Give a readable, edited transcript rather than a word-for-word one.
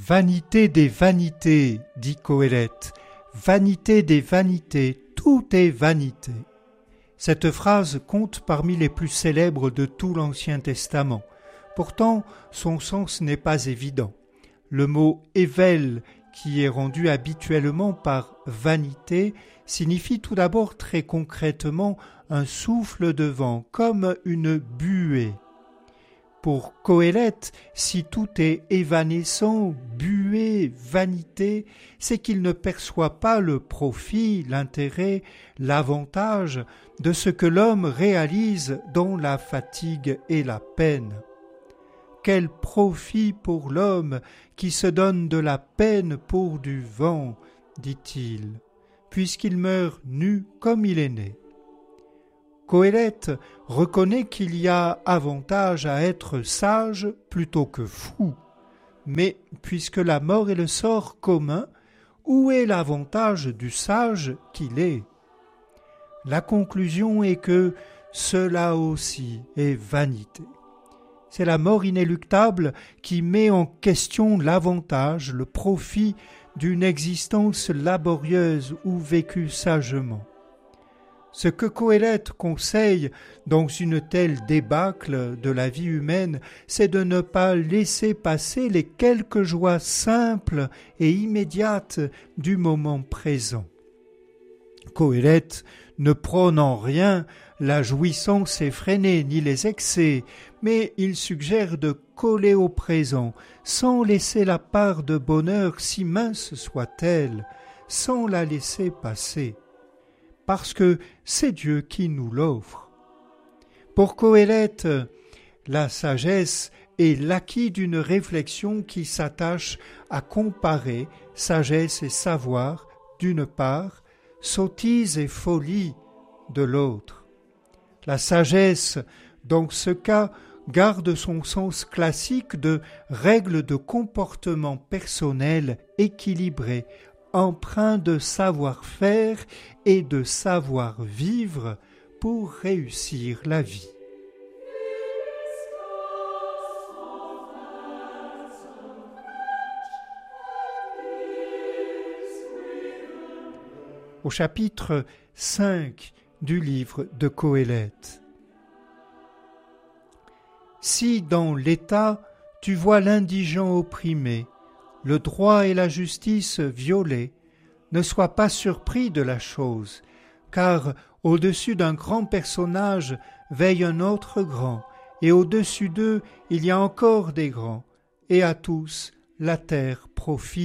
Vanité des vanités, dit Qoheleth, vanité des vanités, tout est vanité. Cette phrase compte parmi les plus célèbres de tout l'Ancien Testament. Pourtant, son sens n'est pas évident. Le mot « ével » qui est rendu habituellement par « vanité » signifie tout d'abord très concrètement un souffle de vent, comme une buée. Pour Qoheleth, si tout est évanescent, buée, vanité, c'est qu'il ne perçoit pas le profit, l'intérêt, l'avantage de ce que l'homme réalise dans la fatigue et la peine. Quel profit pour l'homme qui se donne de la peine pour du vent, dit-il, puisqu'il meurt nu comme il est né. Qoheleth reconnaît qu'il y a avantage à être sage plutôt que fou. Mais puisque la mort est le sort commun, où est l'avantage du sage qu'il est ? La conclusion est que cela aussi est vanité. C'est la mort inéluctable qui met en question l'avantage, le profit d'une existence laborieuse ou vécue sagement. Ce que Qoheleth conseille dans une telle débâcle de la vie humaine, c'est de ne pas laisser passer les quelques joies simples et immédiates du moment présent. Qoheleth ne prône en rien la jouissance effrénée ni les excès, mais il suggère de coller au présent, sans laisser la part de bonheur si mince soit-elle, sans la laisser passer. Parce que c'est Dieu qui nous l'offre. Pour Qoheleth, la sagesse est l'acquis d'une réflexion qui s'attache à comparer sagesse et savoir d'une part, sottise et folie de l'autre. La sagesse, dans ce cas, garde son sens classique de règles de comportement personnel équilibrées, empreint de savoir-faire et de savoir-vivre pour réussir la vie. Au chapitre 5 du livre de Qoheleth. Si dans l'État tu vois l'indigent opprimé, le droit et la justice violés, ne sois pas surpris de la chose, car au-dessus d'un grand personnage veille un autre grand, et au-dessus d'eux il y a encore des grands, et à tous la terre profite.